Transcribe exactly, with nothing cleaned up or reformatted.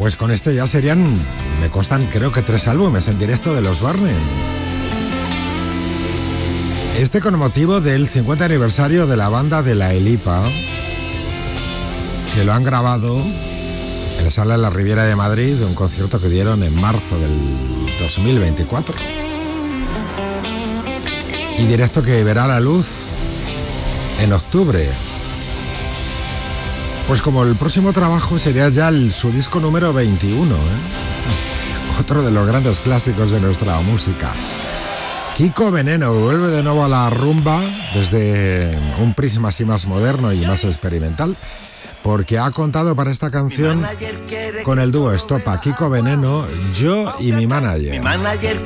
Pues con este ya serían, me constan creo que tres álbumes en directo de los Burning. Este con motivo del cincuenta aniversario de la banda de La Elipa, que lo han grabado en la Sala de la Riviera de Madrid, de un concierto que dieron en marzo del dos mil veinticuatro. Y directo que verá la luz en octubre. Pues como el próximo trabajo sería ya el, su disco número veintiuno, ¿eh? Otro de los grandes clásicos de nuestra música. Kiko Veneno vuelve de nuevo a la rumba desde un prisma así más moderno y más experimental, porque ha contado para esta canción con el dúo Estopa, Kiko Veneno, yo y mi manager. Mi manager